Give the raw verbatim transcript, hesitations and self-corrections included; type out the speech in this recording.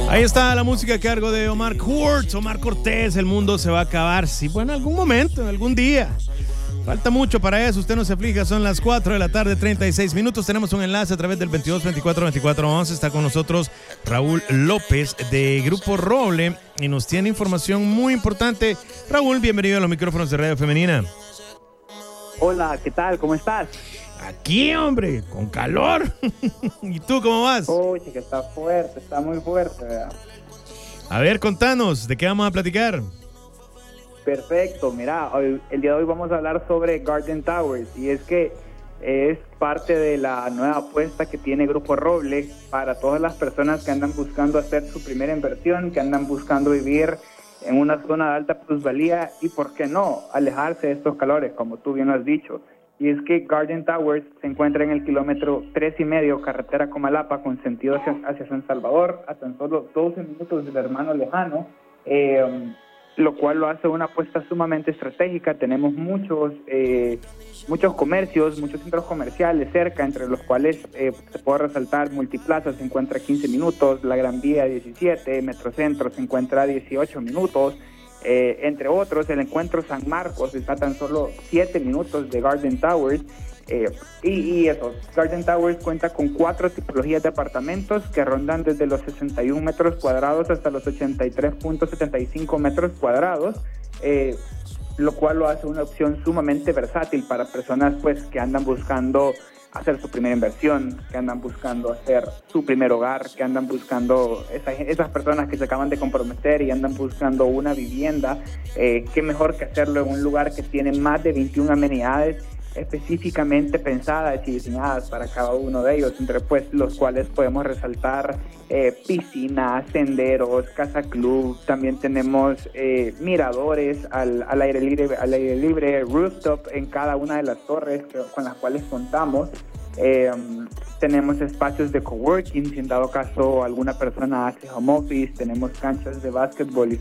Ahí está la música a cargo de Omar Courtz, Omar Cortés. El mundo se va a acabar, sí, bueno, en algún momento, en algún día. Falta mucho para eso, usted no se aflija, son las cuatro de la tarde, treinta y seis minutos. Tenemos un enlace a través del veintidós veinticuatro veinticuatro once. Está con nosotros Raúl López de Grupo Roble y nos tiene información muy importante. Raúl, bienvenido a los micrófonos de Radio Femenina. Hola, ¿qué tal? ¿Cómo estás? Aquí, hombre, con calor. ¿Y tú cómo vas? Uy, que está fuerte, está muy fuerte, ¿verdad? A ver, contanos, ¿de qué vamos a platicar? Perfecto, mira, hoy, el día de hoy vamos a hablar sobre Garden Towers, y es que es parte de la nueva apuesta que tiene Grupo Roble para todas las personas que andan buscando hacer su primera inversión, que andan buscando vivir en una zona de alta plusvalía y, ¿por qué no?, alejarse de estos calores, como tú bien lo has dicho. Y es que Garden Towers se encuentra en el kilómetro tres y medio, carretera Comalapa, con sentido hacia, hacia San Salvador, a tan solo doce minutos del hermano lejano, eh, lo cual lo hace una apuesta sumamente estratégica. Tenemos muchos eh, muchos comercios, muchos centros comerciales cerca, entre los cuales eh, se puede resaltar Multiplaza, se encuentra a quince minutos, La Gran Vía diecisiete, Metrocentro se encuentra a dieciocho minutos, eh, entre otros. El Encuentro San Marcos está a tan solo siete minutos de Garden Towers. Eh, y, y eso, Garden Towers cuenta con cuatro tipologías de apartamentos que rondan desde los sesenta y un metros cuadrados hasta los ochenta y tres punto setenta y cinco metros cuadrados, eh, lo cual lo hace una opción sumamente versátil para personas pues que andan buscando hacer su primera inversión, que andan buscando hacer su primer hogar, que andan buscando esa, esas personas que se acaban de comprometer y andan buscando una vivienda. Eh, qué mejor que hacerlo en un lugar que tiene más de veintiuna amenidades específicamente pensadas y diseñadas para cada uno de ellos, entre pues los cuales podemos resaltar eh, piscinas, senderos, casa club. También tenemos eh, miradores al, al aire libre, al aire libre, rooftop en cada una de las torres que, con las cuales contamos. Eh, tenemos espacios de coworking, si en dado caso alguna persona hace home office. Tenemos canchas de básquetbol y